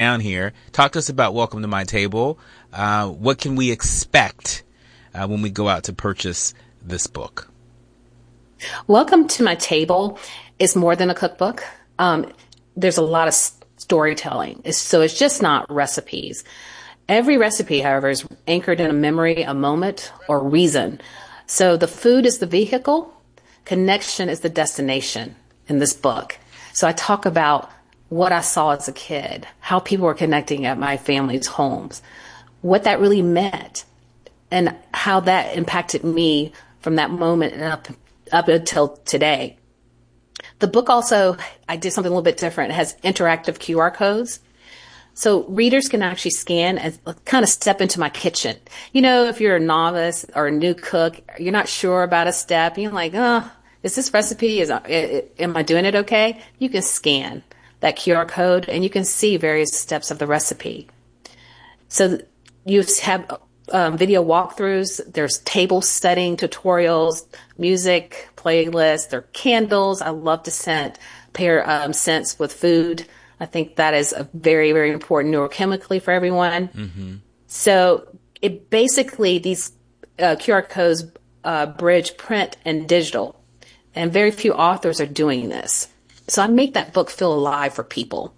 down here. Talk to us about Welcome to My Table. What can we expect when we go out to purchase this book? Welcome to My Table is more than a cookbook. There's a lot of storytelling. So it's just not recipes. Every recipe, however, is anchored in a memory, a moment, or reason. So the food is the vehicle. Connection is the destination in this book. So I talk about what I saw as a kid, how people were connecting at my family's homes, what that really meant, and how that impacted me from that moment and up until today. The book also, I did something a little bit different. It has interactive QR codes. So readers can actually scan and kind of step into my kitchen. You know, if you're a novice or a new cook, you're not sure about a step. You're like, is this recipe, am I doing it okay? You can scan that QR code and you can see various steps of the recipe. So you have video walkthroughs. There's table setting tutorials, music playlists. There are candles. I love to pair scents with food. I think that is a very, very important neurochemically for everyone. Mm-hmm. So it basically, these QR codes bridge print and digital, and very few authors are doing this. So I make that book feel alive for people.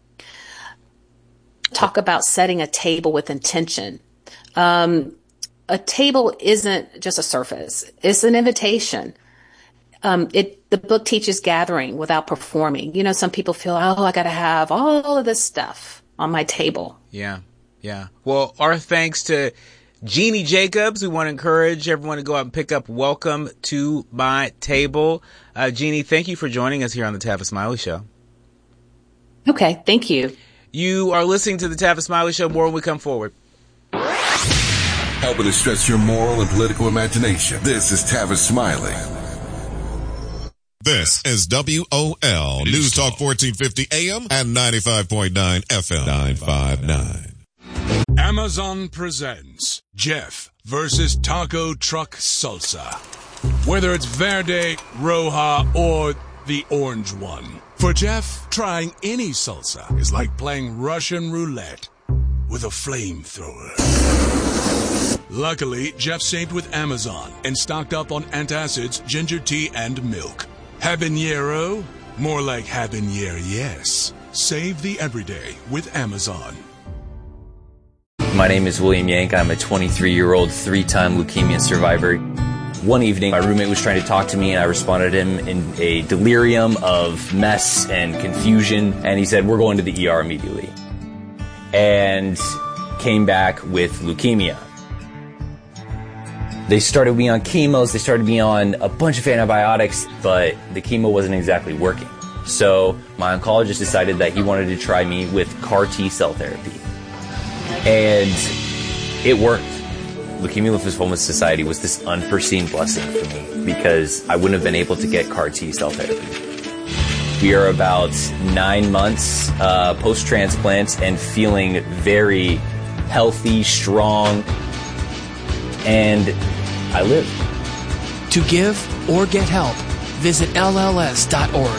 Talk about setting a table with intention. A table isn't just a surface. It's an invitation. The book teaches gathering without performing. You know, some people feel, I got to have all of this stuff on my table. Yeah. Well, our thanks to Jeannie Jacobs. We want to encourage everyone to go out and pick up Welcome to My Table. Jeannie, thank you for joining us here on the Tavis Smiley Show. Okay, thank you. You are listening to the Tavis Smiley Show. More when we come forward. Helping to stretch your moral and political imagination. This is Tavis Smiley. This is WOL News Talk 1450 AM and 95.9 FM 959. Amazon presents Jeff versus Taco Truck Salsa. Whether it's Verde, Roja, or the orange one. For Jeff, trying any salsa is like playing Russian roulette with a flamethrower. Luckily, Jeff saved with Amazon and stocked up on antacids, ginger tea, and milk. Habanero? More like habanero, yes. Save the everyday with Amazon. My name is William Yank. I'm a 23-year-old, 3-time leukemia survivor. One evening, my roommate was trying to talk to me, and I responded to him in a delirium of mess and confusion, and he said, we're going to the ER immediately. And came back with leukemia. They started me on chemos, they started me on a bunch of antibiotics, but the chemo wasn't exactly working. So my oncologist decided that he wanted to try me with CAR T-cell therapy. And it worked. Leukemia Lymphoma Society was this unforeseen blessing for me because I wouldn't have been able to get CAR T-cell therapy. We are about 9 months post-transplant and feeling very healthy, strong, and I live. To give or get help, visit LLS.org.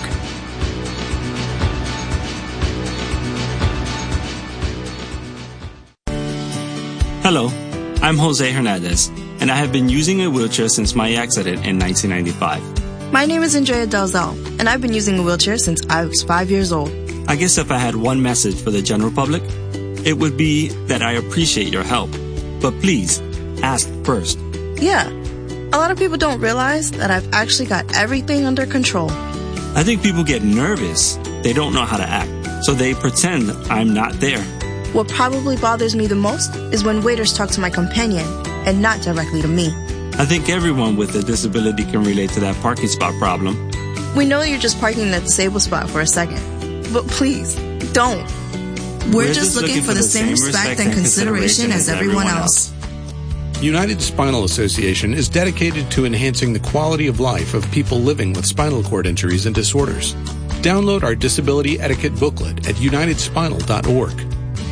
Hello, I'm Jose Hernandez, and I have been using a wheelchair since my accident in 1995. My name is Andrea Dalzell, and I've been using a wheelchair since I was 5 years old. I guess if I had one message for the general public, it would be that I appreciate your help. But please, ask first. Yeah. A lot of people don't realize that I've actually got everything under control. I think people get nervous. They don't know how to act, so they pretend I'm not there. What probably bothers me the most is when waiters talk to my companion and not directly to me. I think everyone with a disability can relate to that parking spot problem. We know you're just parking in the disabled spot for a second, but please, don't. We're just looking for the same respect and consideration as everyone else. United Spinal Association is dedicated to enhancing the quality of life of people living with spinal cord injuries and disorders. Download our disability etiquette booklet at unitedspinal.org.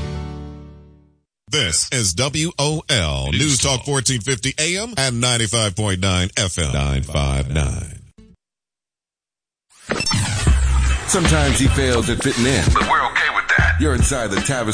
This is WOL News Talk 1450 AM and 95.9 FM 959. Sometimes he fails at fitting in, but we're okay with that. You're inside the Tavis